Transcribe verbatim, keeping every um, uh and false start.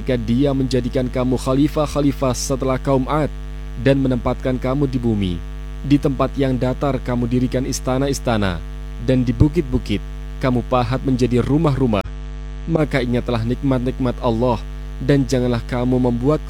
Ketika Dia menjadikan kamu khalifah-khalifah setelah kaum Ad dan menempatkan kamu di bumi. Di tempat yang datar kamu dirikan istana-istana, dan di bukit-bukit kamu pahat menjadi rumah-rumah. Maka ingatlah nikmat-nikmat Allah, dan janganlah kamu membuat